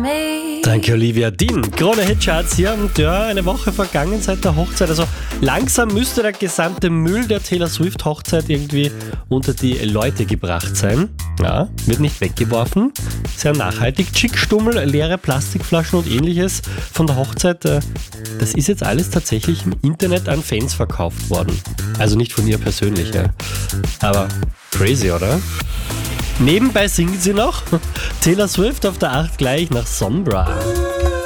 Danke, Olivia Dean. Krone Hitcharts hier und ja, eine Woche vergangen seit der Hochzeit. Also langsam müsste der gesamte Müll der Taylor Swift Hochzeit irgendwie unter die Leute gebracht sein. Ja, wird nicht weggeworfen. Sehr nachhaltig. Chickstummel, leere Plastikflaschen und ähnliches von der Hochzeit. Das ist jetzt alles tatsächlich im Internet an Fans verkauft worden. Also nicht von ihr persönlich, ja. Aber crazy, oder? Nebenbei singt sie noch. Taylor Swift auf der 8 gleich nach Sombra.